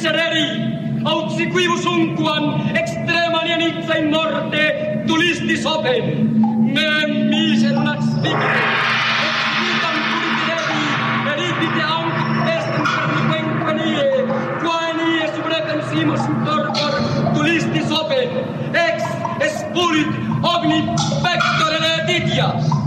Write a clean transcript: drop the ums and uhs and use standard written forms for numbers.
misereri, aut si quibus unquam extrema nianitza in morte tulistis opem, mem miserum ex victe, ex vitam purifidevi, eripite aunc estem carniquenque nie, quae nie subrepensimus torpor tulistis opem, ex espulit ogni pectore letitia.